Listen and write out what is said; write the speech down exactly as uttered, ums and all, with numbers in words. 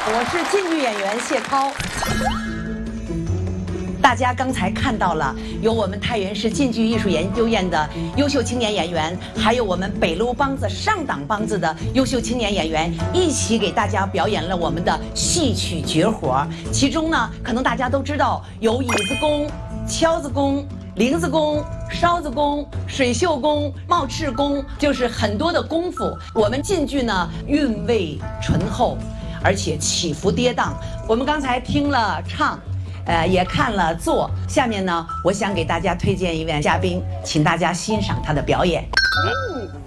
我是京剧演员谢涛。大家刚才看到了，有我们太原市京剧艺术研究院的优秀青年演员，还有我们北路梆子上党梆子的优秀青年演员，一起给大家表演了我们的戏曲绝活。其中呢，可能大家都知道有椅子功、敲子功、铃子功、烧子功、水袖功、冒翅功，就是很多的功夫。我们京剧呢，韵味醇厚，而且起伏跌宕。我们刚才听了唱。呃，也看了做，下面呢，我想给大家推荐一位嘉宾，请大家欣赏他的表演。嗯